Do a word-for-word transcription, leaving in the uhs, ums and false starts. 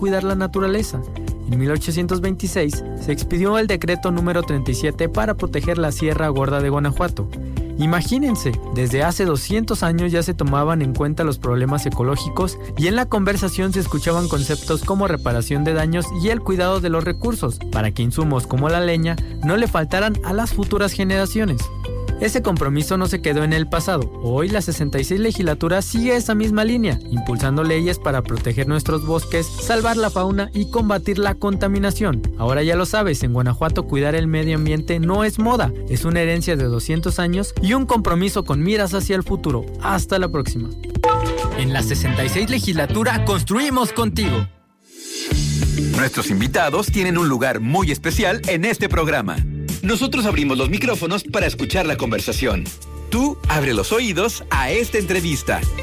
cuidar la naturaleza. En mil ochocientos veintiséis se expidió el decreto número treinta y siete para proteger la Sierra Gorda de Guanajuato. Imagínense, desde hace doscientos años ya se tomaban en cuenta los problemas ecológicos y en la conversación se escuchaban conceptos como reparación de daños y el cuidado de los recursos, para que insumos como la leña no le faltaran a las futuras generaciones. Ese compromiso no se quedó en el pasado. Hoy la sesenta y seis legislatura sigue esa misma línea, impulsando leyes para proteger nuestros bosques, salvar la fauna y combatir la contaminación. Ahora ya lo sabes, en Guanajuato cuidar el medio ambiente no es moda, es una herencia de doscientos años y un compromiso con miras hacia el futuro. Hasta la próxima. En la sesenta y seis legislatura construimos contigo. Nuestros invitados tienen un lugar muy especial en este programa. Nosotros abrimos los micrófonos para escuchar la conversación. Tú abre los oídos a esta entrevista.